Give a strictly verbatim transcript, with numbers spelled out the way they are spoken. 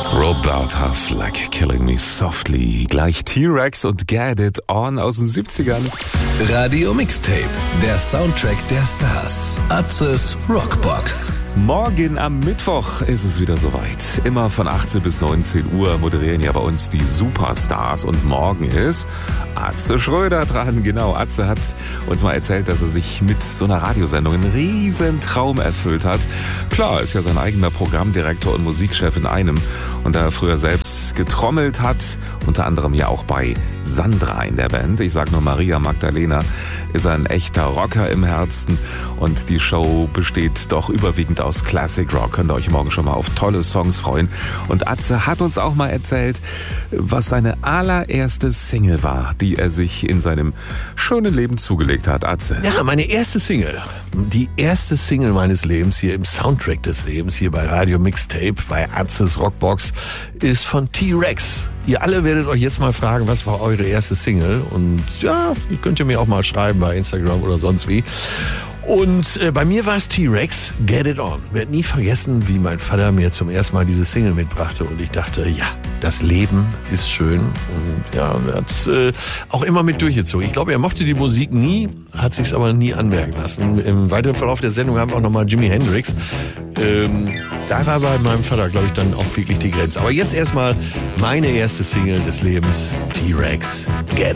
Roberta Flack, Killing Me Softly. Gleich T-Rex und Get It On aus den siebzigern. Radio Mixtape, der Soundtrack der Stars. Atzes Rockbox. Morgen am Mittwoch ist es wieder soweit. Immer von achtzehn bis neunzehn Uhr moderieren ja bei uns die Superstars. Und morgen ist Atze Schröder dran. Genau, Atze hat uns mal erzählt, dass er sich mit so einer Radiosendung einen riesen Traum erfüllt hat. Klar, ist ja sein eigener Programmdirektor und Musikchef in einem. Und da er früher selbst getrommelt hat, unter anderem ja auch bei Sandra in der Band, ich sag nur Maria Magdalena, ist er ein echter Rocker im Herzen. Und die Show besteht doch überwiegend aus Classic Rock. Könnt ihr euch morgen schon mal auf tolle Songs freuen. Und Atze hat uns auch mal erzählt, was seine allererste Single war, die er sich in seinem schönen Leben zugelegt hat. Atze. Ja, meine erste Single. Die erste Single meines Lebens hier im Soundtrack des Lebens, hier bei Radio Mixtape, bei Atzes Rockbox, ist von T-Rex. Ihr alle werdet euch jetzt mal fragen, was war eure erste Single? Und ja, könnt ihr mir auch mal schreiben bei Instagram oder sonst wie. Und äh, bei mir war es T-Rex, Get It On. Ich werde nie vergessen, wie mein Vater mir zum ersten Mal diese Single mitbrachte. Und ich dachte, ja, das Leben ist schön. Und ja, er hat äh, auch immer mit durchgezogen. Ich glaube, er mochte die Musik nie, hat sich's aber nie anmerken lassen. Im weiteren Verlauf der Sendung haben wir auch nochmal Jimi Hendrix. Ähm, da war bei meinem Vater, glaube ich, dann auch wirklich die Grenze. Aber jetzt erstmal meine erste Single des Lebens, T-Rex, Get